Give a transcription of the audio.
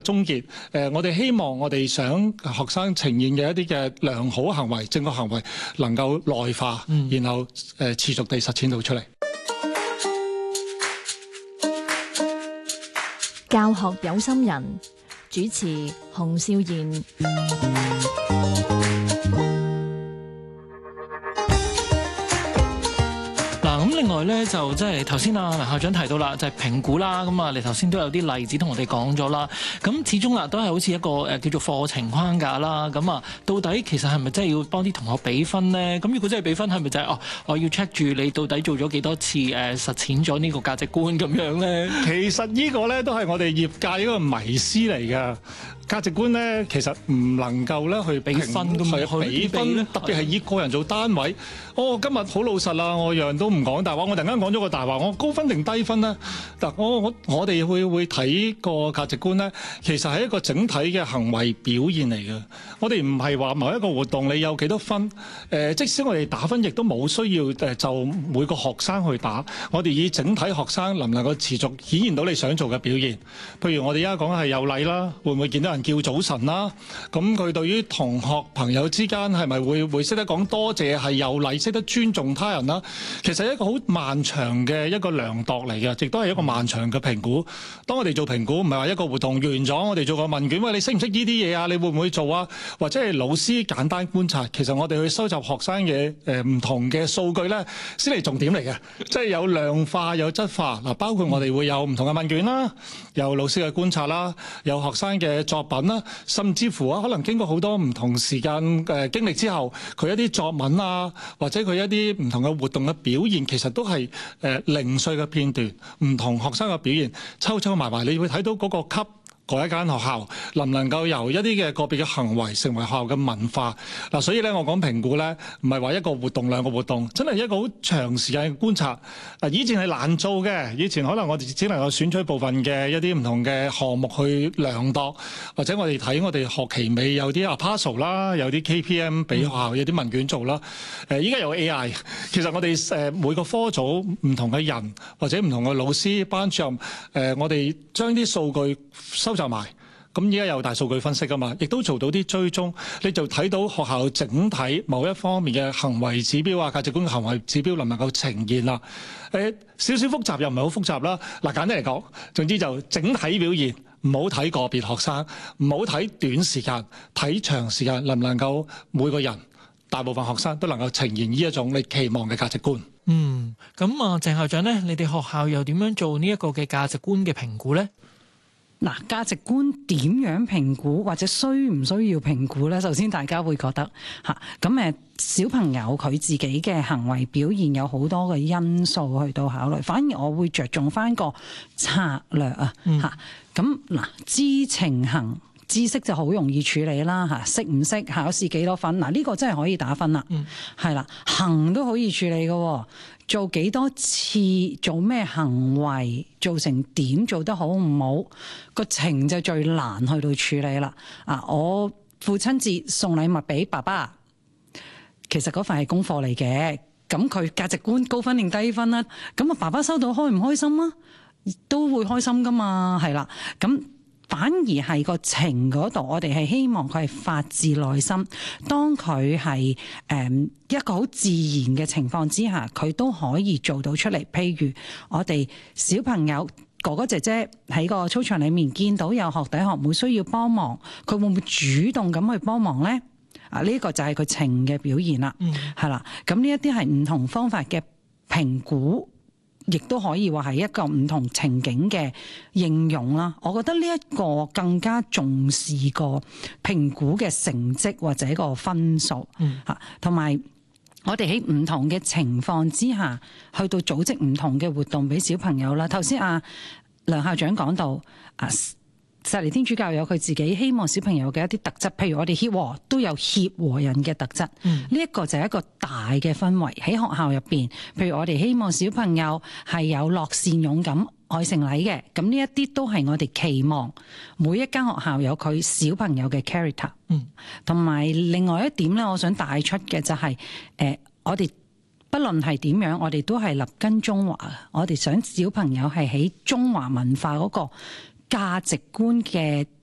終結，我哋希望我哋想學生呈現嘅一啲嘅良好行為、正確行為能夠內化，然後持續地實踐到出嚟。 教學有心人，主持洪少賢。 另外咧就即係頭先梁校長提到啦，就係評估啦。咁啊，你頭先都有啲例子同我哋講咗啦。咁始終啦，都係好似一個叫做課程框架啦。咁啊，到底其實係咪真係要幫啲同學俾分呢？咁如果真係俾分，係咪就係我要 check 住你到底做咗幾多次實踐咗呢個價值觀咁樣咧？ 其實呢個咧都係我哋業界一個迷思嚟㗎。價值觀咧，其實唔能夠咧去俾分咁樣，俾分咧，特別係以個人做單位。今日好老實啦，我樣都唔講大話，我突然間講咗個大話，我高分定低分咧？嗱，我哋會睇個價值觀咧，其實係一個整體嘅行為表現嚟嘅。我哋唔係話某一個活動你有幾多分，即使我哋打分，亦都冇需要就每個學生去打。我哋以整體學生能唔能夠持續顯現到你想做嘅表現。譬如我哋而家講係有禮啦，會唔會見到人叫早晨啦？咁佢對於同學朋友之間係咪會識得講多謝，係有禮，識得尊重他人啦？其實係一個好漫長嘅一個量度嚟嘅，亦都係一個漫長嘅評估。當我哋做評估，唔係話一個活動完咗，我哋做個問卷，喂，你識唔識呢啲嘢啊？你會唔會做啊？或者係老師簡單觀察，其實我哋去收集學生嘅唔同嘅數據咧，先係重點嚟嘅，即係有量化有質化嗱。包括我哋會有唔同嘅問卷啦，有老師嘅觀察啦，有學生嘅作品啦，甚至乎可能經過好多唔同時間經歷之後，佢一啲作文啊，或者佢一啲唔同嘅活動嘅表現，其實都係零碎嘅片段，唔同學生嘅表現抽埋埋，你會睇到嗰個級。嗰一間學校能唔能夠由一啲嘅個別嘅行為成為學校嘅文化嗱，所以咧我講評估咧，唔係話一個活動兩個活動，真係一個好長時間嘅觀察。嗱，以前係難做嘅，以前可能我哋只能夠選取部分嘅一啲唔同嘅項目去量度，或者我哋睇我哋學期尾有啲 APASO 啦，有啲 KPM 俾學校有啲問卷做啦。依家有 AI， 其實我哋每個科組唔同嘅人或者唔同嘅老師班主任，我哋將啲數據收集埋，咁而家有大數據分析㗎嘛，亦都做到啲追蹤，你就睇到學校整體某一方面嘅行為指標啊、價值觀嘅行為指標能唔能夠呈現啦？少少複雜又唔係好複雜啦。嗱，簡單嚟講，總之就整體表現，唔好睇個別學生，唔好睇短時間，睇長時間，能唔能夠每個人大部分學生都能夠呈現呢一種你期望嘅價值觀。 咁啊，鄭校長呢，你哋學校又點樣做呢一個嘅價值觀嘅評估呢？ 嗱，價值觀點樣評估或者需唔需要評估呢？首先大家會覺得咁小朋友佢自己嘅行為表現有好多嘅因素去到考慮，反而我會着重翻個策略啊咁嗱，知情行。知識就好容易處理啦，識唔識考試幾多分？嗱，呢個真係可以打分啦，係啦，行都可以處理嘅，做幾多次，做咩行為，做成點，做得好唔好，個情就最難去到處理啦。我父親節送禮物俾爸爸，其實嗰份係功課嚟嘅，咁佢價值觀高分定低分啦？咁啊，爸爸收到開唔開心啊？都會開心噶嘛，係啦，咁。反而係個情嗰度，我哋係希望佢係發自內心。當佢係一個好自然嘅情況之下，佢都可以做到出嚟。譬如我哋小朋友哥哥姐姐喺個操場裡面見到有學弟學妹需要幫忙，佢會唔會主動咁去幫忙呢？呢個就係佢情嘅表現啦。係啦，咁呢一啲係唔同方法嘅評估。亦都可以話係一個唔同情景嘅應用啦。我覺得呢一個更加重視個評估嘅成績或者個分數，同埋我哋喺唔同嘅情況之下，去到組織唔同嘅活動俾小朋友啦。頭先梁校長講到石籬天主教有佢自己希望小朋友嘅一啲特質，譬如我哋協和都有協和人嘅特質，呢一個就係一個大嘅氛圍喺學校入邊。譬如我哋希望小朋友係有樂善勇敢愛誠禮嘅，咁呢一啲都係我哋期望每一間學校有佢小朋友嘅 character。同埋另外一點咧，我想帶出嘅就係我哋不論係點樣，我哋都係立根中華。我哋想小朋友係喺中華文化嗰個價值觀嘅